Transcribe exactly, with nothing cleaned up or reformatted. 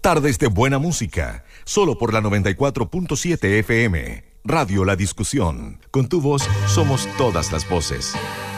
Tardes de buena música, solo por la noventa y cuatro punto siete F M. Radio La Discusión. Con tu voz somos todas las voces.